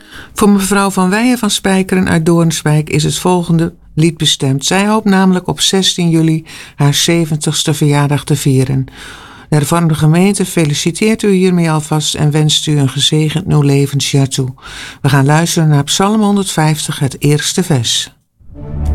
Voor mevrouw Van Weijen van Spijkeren uit Doornspijk is het volgende lied bestemd. Zij hoopt namelijk op 16 juli haar 70ste verjaardag te vieren. De hervormde gemeente feliciteert u hiermee alvast en wenst u een gezegend nieuw levensjaar toe. We gaan luisteren naar Psalm 150, het eerste vers.